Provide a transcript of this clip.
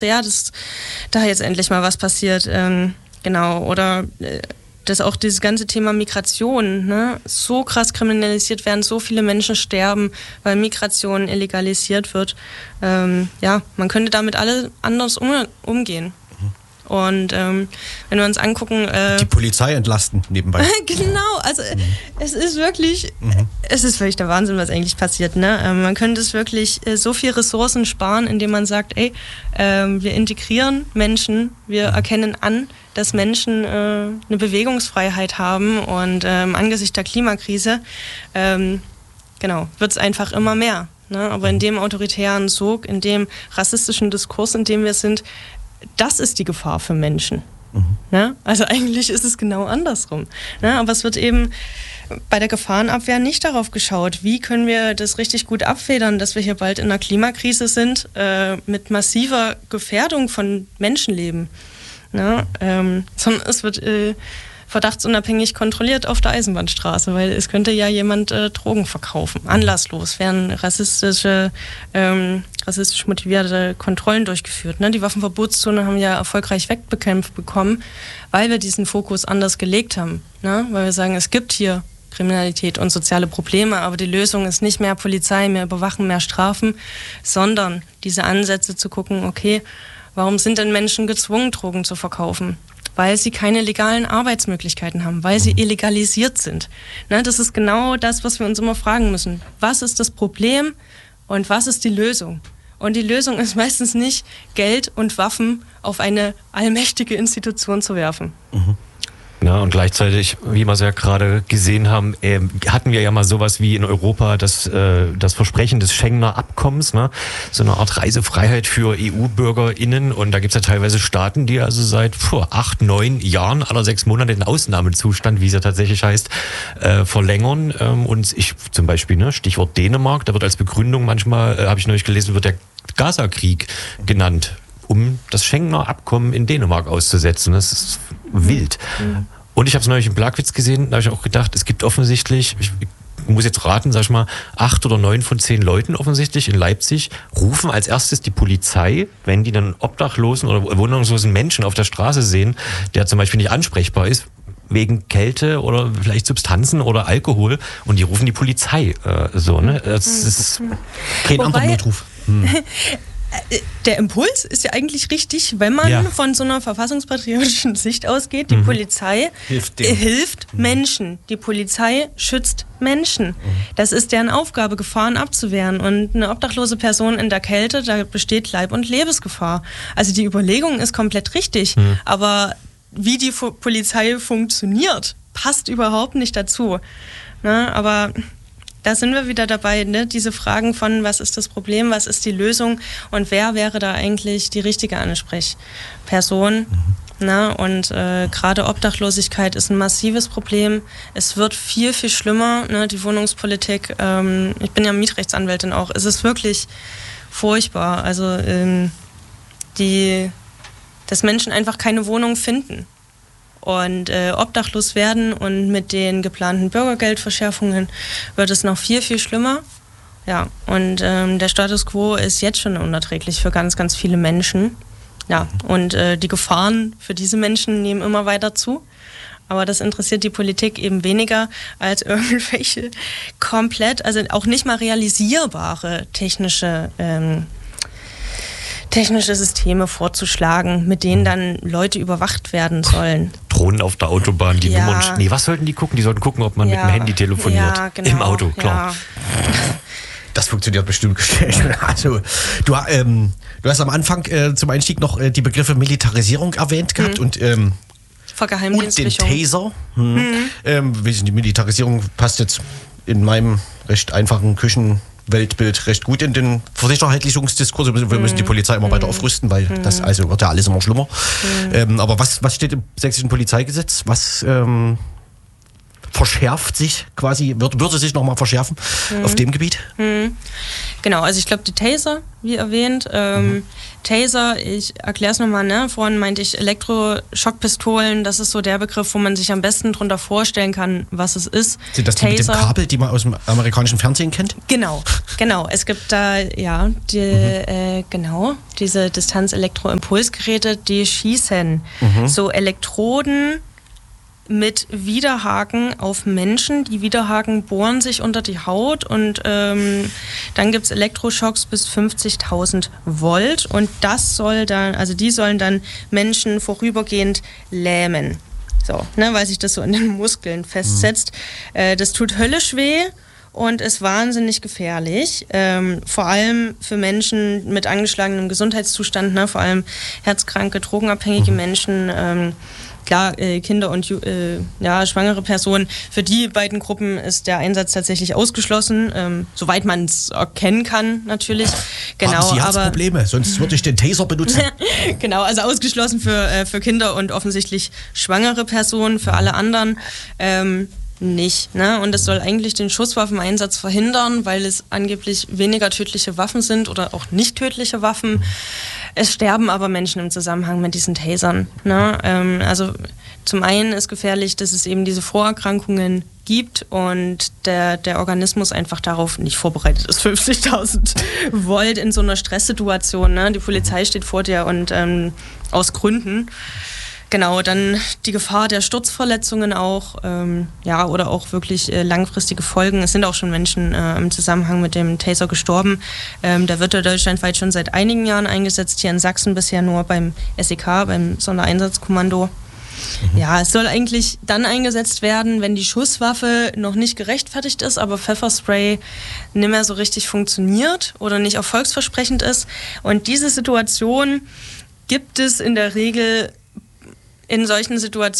ja, dass da jetzt endlich mal was passiert. Genau, oder dass auch dieses ganze Thema Migration, ne, so krass kriminalisiert werden, so viele Menschen sterben, weil Migration illegalisiert wird. Ja, man könnte damit alle anders umgehen. Und wenn wir uns angucken... die Polizei entlasten nebenbei. Genau, also es ist wirklich der Wahnsinn, was eigentlich passiert. Ne? Man könnte es wirklich so viel Ressourcen sparen, indem man sagt, wir integrieren Menschen, wir erkennen an, dass Menschen eine Bewegungsfreiheit haben und angesichts der Klimakrise wird es einfach immer mehr. Ne? Aber in dem autoritären Sog, in dem rassistischen Diskurs, in dem wir sind, das ist die Gefahr für Menschen. Ne? Also eigentlich ist es genau andersrum. Ne? Aber es wird eben bei der Gefahrenabwehr nicht darauf geschaut, wie können wir das richtig gut abfedern, dass wir hier bald in einer Klimakrise sind, mit massiver Gefährdung von Menschenleben. Ne? Sondern es wird verdachtsunabhängig kontrolliert auf der Eisenbahnstraße, weil es könnte ja jemand Drogen verkaufen. Anlasslos werden rassistisch motivierte Kontrollen durchgeführt. Ne? Die Waffenverbotszone haben ja erfolgreich wegbekämpft bekommen, weil wir diesen Fokus anders gelegt haben. Ne? Weil wir sagen, es gibt hier Kriminalität und soziale Probleme, aber die Lösung ist nicht mehr Polizei, mehr Überwachen, mehr Strafen, sondern diese Ansätze zu gucken, okay, warum sind denn Menschen gezwungen, Drogen zu verkaufen? Weil sie keine legalen Arbeitsmöglichkeiten haben, weil sie illegalisiert sind. Ne, das ist genau das, was wir uns immer fragen müssen. Was ist das Problem und was ist die Lösung? Und die Lösung ist meistens nicht, Geld und Waffen auf eine allmächtige Institution zu werfen. Ja, und gleichzeitig, wie wir es ja gerade gesehen haben, hatten wir ja mal sowas wie in Europa das Versprechen des Schengener Abkommens, ne? So eine Art Reisefreiheit für EU-BürgerInnen. Und da gibt es ja teilweise Staaten, die also seit 8, 9 Jahren, alle 6 Monate den Ausnahmezustand, wie es ja tatsächlich heißt, verlängern. Und ich zum Beispiel, ne, Stichwort Dänemark, da wird als Begründung manchmal, habe ich neulich gelesen, wird der Gaza-Krieg genannt, um das Schengener Abkommen in Dänemark auszusetzen. Das ist wild. Und ich habe es neulich im Plagwitz gesehen, da habe ich auch gedacht, es gibt offensichtlich, ich muss jetzt raten, sag ich mal, 8 oder 9 von 10 Leuten offensichtlich in Leipzig rufen als erstes die Polizei, wenn die dann obdachlosen oder wohnungslosen Menschen auf der Straße sehen, der zum Beispiel nicht ansprechbar ist, wegen Kälte oder vielleicht Substanzen oder Alkohol, und die rufen die Polizei. Ne? Das ist kein anderer Notruf. Der Impuls ist ja eigentlich richtig, wenn man von so einer verfassungspatriotischen Sicht ausgeht. Die Polizei hilft Menschen. Die Polizei schützt Menschen. Das ist deren Aufgabe, Gefahren abzuwehren. Und eine obdachlose Person in der Kälte, da besteht Leib- und Lebensgefahr. Also die Überlegung ist komplett richtig. Aber wie die Polizei funktioniert, passt überhaupt nicht dazu. Ne? Aber da sind wir wieder dabei, ne? Diese Fragen von, was ist das Problem, was ist die Lösung und wer wäre da eigentlich die richtige Ansprechperson. Ne? Und gerade Obdachlosigkeit ist ein massives Problem. Es wird viel, viel schlimmer, ne? Die Wohnungspolitik. Ich bin ja Mietrechtsanwältin auch. Es ist wirklich furchtbar. Also dass Menschen einfach keine Wohnung finden und obdachlos werden, und mit den geplanten Bürgergeldverschärfungen wird es noch viel, viel schlimmer. Ja, und der Status quo ist jetzt schon unerträglich für ganz, ganz viele Menschen. Ja, und die Gefahren für diese Menschen nehmen immer weiter zu. Aber das interessiert die Politik eben weniger als irgendwelche komplett, also auch nicht mal realisierbare technische Systeme vorzuschlagen, mit denen dann Leute überwacht werden sollen. Drohnen auf der Autobahn, die Nummern... Nee, was sollten die gucken? Die sollten gucken, ob man mit dem Handy telefoniert. Ja, genau. Im Auto, klar. Ja. Das funktioniert bestimmt. Also, du hast am Anfang zum Einstieg noch die Begriffe Militarisierung erwähnt gehabt und den Taser. Die Militarisierung passt jetzt in meinem recht einfachen Weltbild recht gut in den Versicherheitlichungsdiskurs. Wir müssen die Polizei immer weiter aufrüsten, weil das also wird ja alles immer schlimmer. Aber was steht im sächsischen Polizeigesetz? verschärft sich quasi, würde sich nochmal verschärfen auf dem Gebiet? Genau, also ich glaube, die Taser, wie erwähnt, Taser, ich erkläre es nochmal, ne? Vorhin meinte ich Elektroschockpistolen, das ist so der Begriff, wo man sich am besten drunter vorstellen kann, was es ist. Sind das die mit dem Kabel, die man aus dem amerikanischen Fernsehen kennt? Genau. Es gibt da, diese Distanz-Elektroimpulsgeräte, die schießen so Elektroden mit Widerhaken auf Menschen. Die Widerhaken bohren sich unter die Haut und dann gibt es Elektroschocks bis 50.000 Volt und die sollen dann Menschen vorübergehend lähmen. So, ne, weil sich das so in den Muskeln festsetzt. Das tut höllisch weh und ist wahnsinnig gefährlich. Vor allem für Menschen mit angeschlagenem Gesundheitszustand, ne, vor allem herzkranke, drogenabhängige Menschen, Kinder und schwangere Personen. Für die beiden Gruppen ist der Einsatz tatsächlich ausgeschlossen, soweit man es erkennen kann, natürlich. Genau, haben Sie Herzprobleme? Sonst würde ich den Taser benutzen. Genau, also ausgeschlossen für Kinder und offensichtlich schwangere Personen, für alle anderen nicht. Ne? Und es soll eigentlich den Schusswaffeneinsatz verhindern, weil es angeblich weniger tödliche Waffen sind oder auch nicht tödliche Waffen. Es sterben aber Menschen im Zusammenhang mit diesen Tasern. Ne? Also zum einen ist gefährlich, dass es eben diese Vorerkrankungen gibt und der Organismus einfach darauf nicht vorbereitet ist. 50.000 Volt in so einer Stresssituation. Ne? Die Polizei steht vor dir und aus Gründen. Genau, dann die Gefahr der Sturzverletzungen auch, oder auch wirklich langfristige Folgen. Es sind auch schon Menschen im Zusammenhang mit dem Taser gestorben. Der wird ja deutschlandweit schon seit einigen Jahren eingesetzt, hier in Sachsen bisher nur beim SEK, beim Sondereinsatzkommando. Ja, es soll eigentlich dann eingesetzt werden, wenn die Schusswaffe noch nicht gerechtfertigt ist, aber Pfefferspray nicht mehr so richtig funktioniert oder nicht erfolgsversprechend ist. Und diese Situation gibt es in der Regel in solchen Situationen